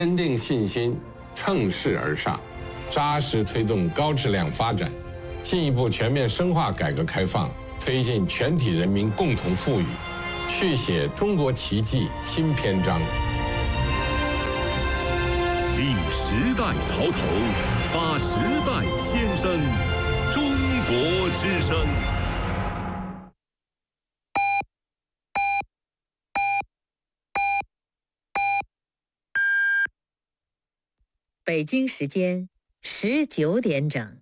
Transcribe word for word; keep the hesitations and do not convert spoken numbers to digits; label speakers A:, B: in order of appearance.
A: 坚定信心，乘势而上，扎实推动高质量发展，进一步全面深化改革开放，推进全体人民共同富裕，续写中国奇迹新篇章。
B: 立时代潮头，发时代先声，中国之声。
C: 北京时间十九点整。